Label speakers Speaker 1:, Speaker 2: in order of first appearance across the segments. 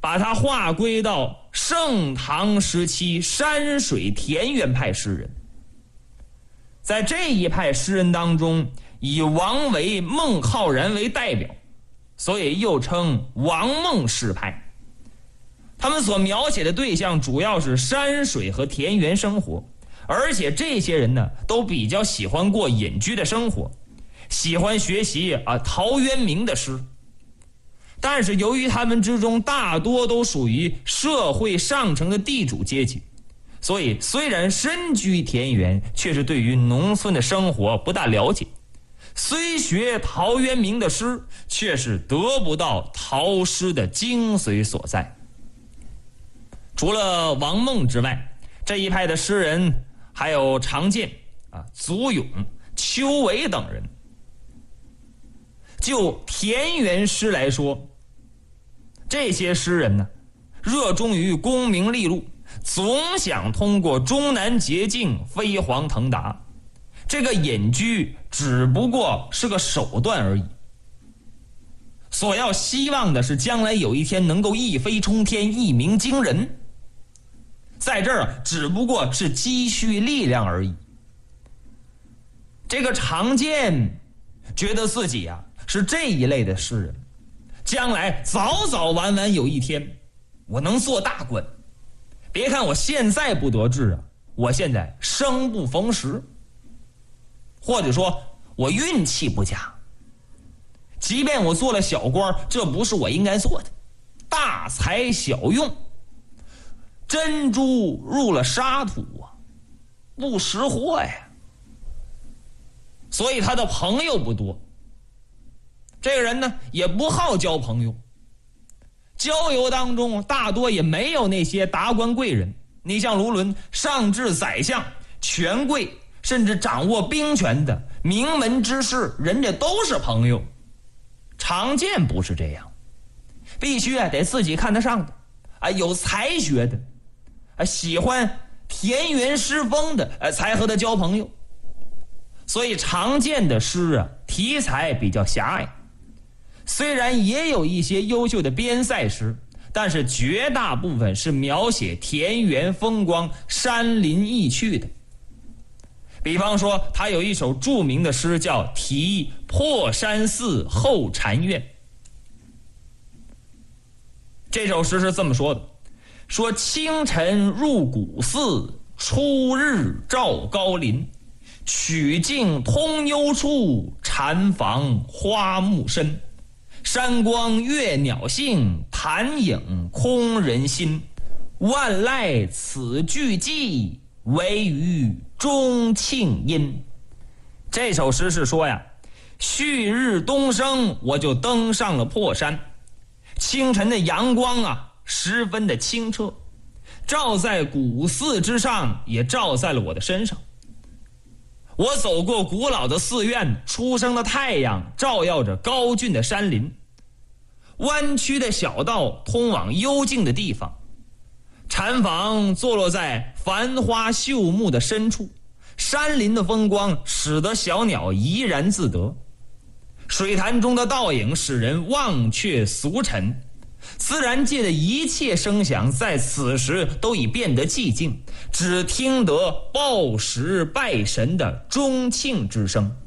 Speaker 1: 把它划归到盛唐时期山水田园派诗人。在这一派诗人当中，以王维、孟浩然为代表，所以又称王孟诗派。他们所描写的对象主要是山水和田园生活，而且这些人呢都比较喜欢过隐居的生活，喜欢学习陶渊明的诗。但是由于他们之中大多都属于社会上层的地主阶级，所以虽然身居田园，却是对于农村的生活不大了解。虽学陶渊明的诗，却是得不到陶诗的精髓所在。除了王孟之外，这一派的诗人还有常建、祖咏、邱维等人。就田园诗来说，这些诗人呢，热衷于功名利禄，总想通过终南捷径飞黄腾达。这个隐居只不过是个手段而已，所要希望的是将来有一天能够一飞冲天，一鸣惊人。在这儿只不过是积蓄力量而已。这个常建觉得自己是这一类的诗人，将来早早晚晚有一天我能做大官。别看我现在不得志我现在生不逢时，或者说我运气不佳，即便我做了小官，这不是我应该做的，大材小用，珍珠入了沙土不识货呀。所以他的朋友不多，这个人呢也不好交朋友，交友当中大多也没有那些达官贵人。你像卢纶，上至宰相、权贵，甚至掌握兵权的名门之士，人家都是朋友。常建不是这样，必须得自己看得上的有才学的喜欢田园诗风的才和他交朋友。所以常建的诗题材比较狭隘，虽然也有一些优秀的边塞诗，但是绝大部分是描写田园风光、山林意趣的。比方说他有一首著名的诗叫《题破山寺后禅院》。这首诗是这么说的，说清晨入古寺，初日照高林，曲径通幽处，禅房花木深。山光悦鸟性，潭影空人心。万籁此俱寂，惟余钟磬音。这首诗是说旭日东升，我就登上了破山。清晨的阳光十分的清澈，照在古寺之上，也照在了我的身上。我走过古老的寺院，初升的太阳照耀着高峻的山林，弯曲的小道通往幽静的地方，禅房坐落在繁花秀木的深处，山林的风光使得小鸟怡然自得，水潭中的倒影使人忘却俗尘。自然界的一切声响在此时都已变得寂静，只听得报时拜神的钟磬之声。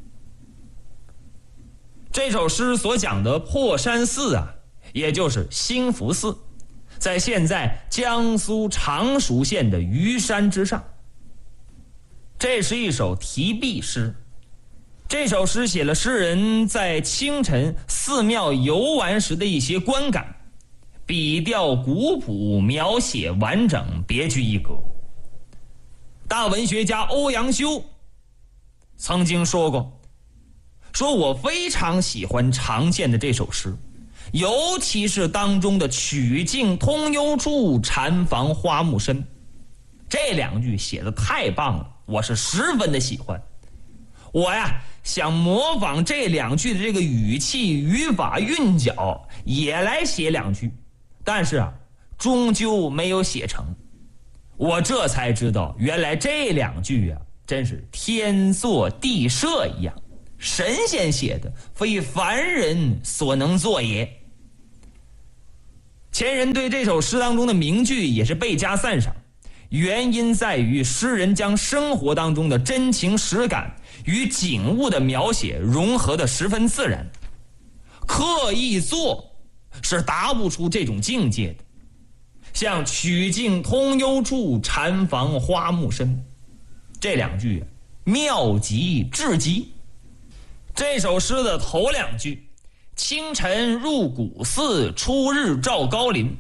Speaker 1: 这首诗所讲的破山寺也就是兴福寺，在现在江苏常熟县的虞山之上。这是一首题壁诗，这首诗写了诗人在清晨寺庙游玩时的一些观感，笔调古朴，描写完整，别具一格。大文学家欧阳修曾经说过，说我非常喜欢常建的这首诗，尤其是当中的曲径通幽处，禅房花木深，这两句写得太棒了，我是十分的喜欢。我想模仿这两句的这个语气、语法、韵脚，也来写两句，但是终究没有写成。我这才知道，原来这两句真是天作地设一样，神仙写的，非凡人所能作也。 前人对这首诗当中的名句也是倍加赞赏，原因在于诗人将生活当中的真情实感与景物的描写融合得十分自然，刻意做是达不出这种境界的。像曲径通幽处，禅房花木深，这两句妙极至极。这首诗的头两句，清晨入古寺，初日照高林，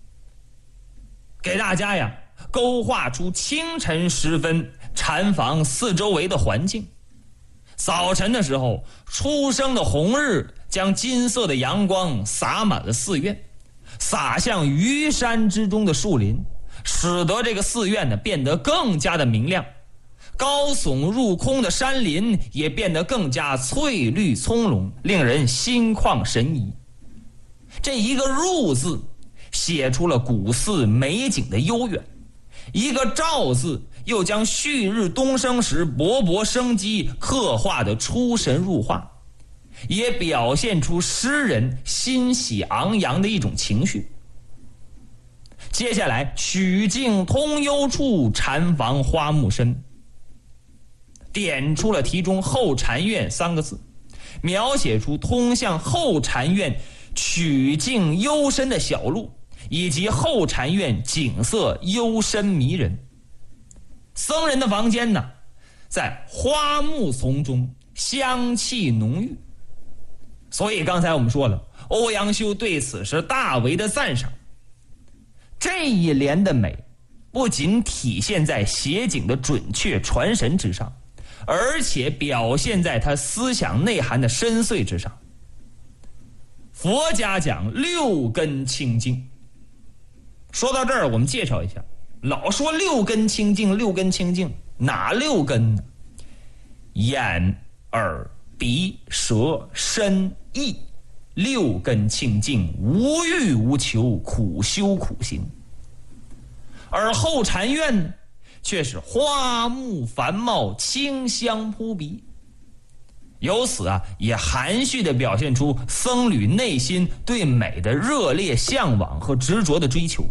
Speaker 1: 给大家呀勾画出清晨时分禅房四周围的环境。早晨的时候，初升的红日将金色的阳光洒满了寺院，洒向虞山之中的树林，使得这个寺院呢变得更加的明亮。高耸入空的山林也变得更加翠绿葱茏，令人心旷神怡。这一个入字写出了古寺美景的悠远，一个照字又将旭日东升时勃勃生机刻画得出神入化，也表现出诗人欣喜昂扬的一种情绪。接下来曲径通幽处，禅房花木深，点出了题中后禅院三个字，描写出通向后禅院曲径幽深的小路，以及后禅院景色幽深迷人。僧人的房间呢，在花木丛中，香气浓郁。所以刚才我们说了，欧阳修对此是大为的赞赏。这一联的美不仅体现在写景的准确传神之上，而且表现在他思想内涵的深邃之上。佛家讲六根清净，说到这儿我们介绍一下，老说六根清净，六根清净，哪六根呢？眼、耳、鼻、舌、身、意，六根清净，无欲无求，苦修苦行。而后禅院呢，却是花木繁茂，清香扑鼻。由此啊，也含蓄地表现出僧侣内心对美的热烈向往和执着的追求。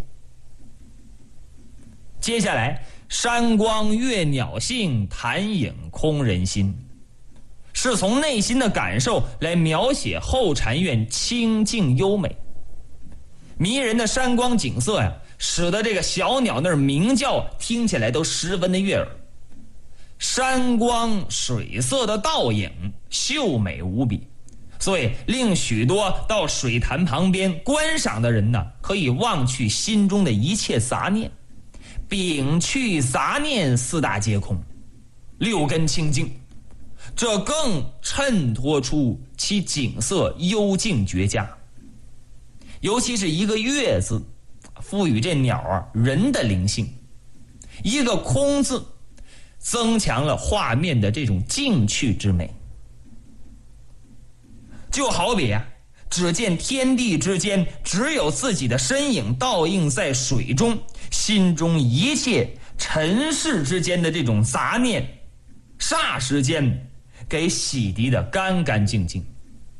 Speaker 1: 接下来，山光悦鸟性，潭影空人心，是从内心的感受来描写后禅院清静优美。迷人的山光景色呀，使得这个小鸟那儿鸣叫听起来都十分的悦耳。山光水色的倒影秀美无比，所以令许多到水潭旁边观赏的人呢，可以忘去心中的一切杂念，摒去杂念，四大皆空，六根清净，这更衬托出其景色幽静绝佳。尤其是一个悦字，赋予这鸟人的灵性；一个空字，增强了画面的这种静趣之美。就好比只见天地之间只有自己的身影倒映在水中，心中一切尘世之间的这种杂念，霎时间给洗涤得干干净净。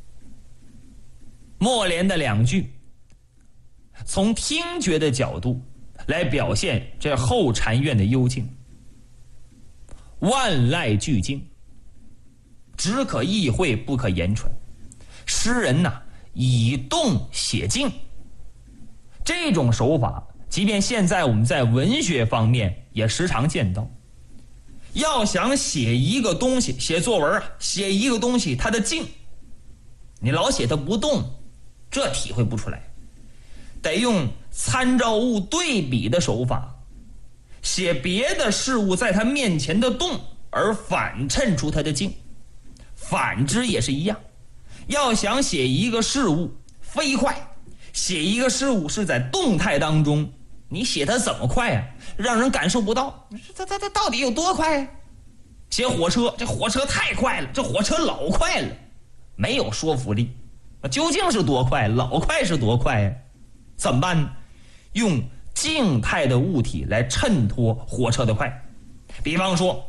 Speaker 1: 末联的两句，从听觉的角度来表现这后禅院的幽静。万籁俱静，只可意会不可言传。诗人以动写静，这种手法即便现在我们在文学方面也时常见到。要想写一个东西，写作文写一个东西它的静，你老写它不动，这体会不出来。得用参照物对比的手法，写别的事物在他面前的动，而反衬出他的静。反之也是一样，要想写一个事物飞快，写一个事物是在动态当中，你写它怎么快让人感受不到，它到底有多快写火车，这火车太快了，这火车老快了，没有说服力。究竟是多快，老快是多快怎么办呢？用静态的物体来衬托火车的快。比方说，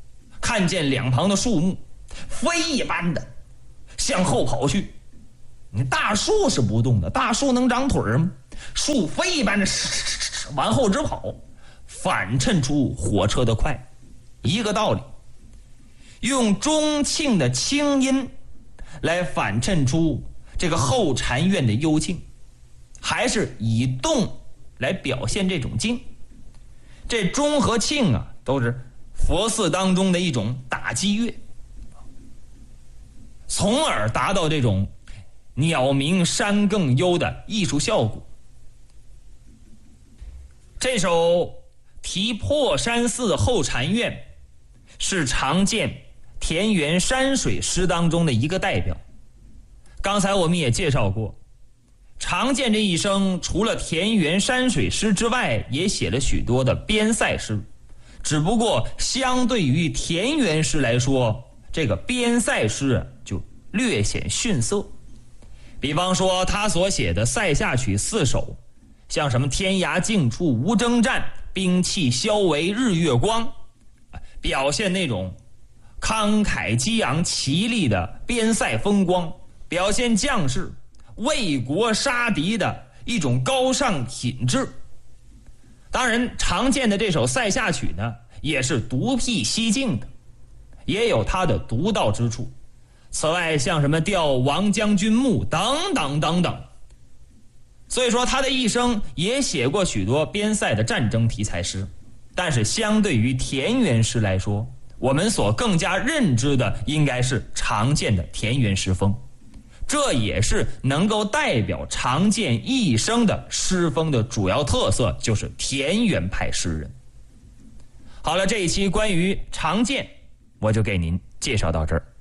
Speaker 1: 看见两旁的树木飞一般的向后跑去， 你大树是不动的，大树能长腿吗？树飞一般的往后直跑，反衬出火车的快，一个道理。用中庆的清音来反衬出这个后禅院的幽静，还是以动来表现这种静。这中和庆啊，都是佛寺当中的一种打击乐，从而达到这种鸟鸣山更幽的艺术效果。这首题破山寺后禅院是常见田园山水诗当中的一个代表。刚才我们也介绍过，常见这一生除了田园山水诗之外，也写了许多的边塞诗，只不过相对于田园诗来说，这个边塞诗就略显逊色。比方说他所写的《塞下曲》4首，像什么天涯尽处无征战，兵器消为日月光，表现那种慷慨激昂奇丽的边塞风光，表现将士为国杀敌的一种高尚品质。当然常见的这首《塞下曲》呢，也是独辟蹊径的，也有它的独到之处。此外像什么吊王将军墓等等等等，所以说他的一生也写过许多边塞的战争题材诗。但是相对于田园诗来说，我们所更加认知的应该是常见的田园诗风，这也是能够代表常见一生的诗风的主要特色，就是田园派诗人。好了，这一期关于常见我就给您介绍到这儿。